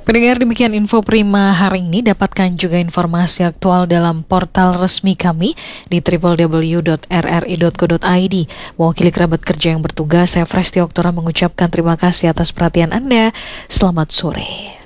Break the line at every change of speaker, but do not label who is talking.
Pendengar, demikian info Prima hari ini. Dapatkan juga informasi aktual dalam portal resmi kami di www.rri.co.id. Mewakili kerabat kerja yang bertugas, saya Fresti Oktora mengucapkan terima kasih atas perhatian Anda. Selamat sore.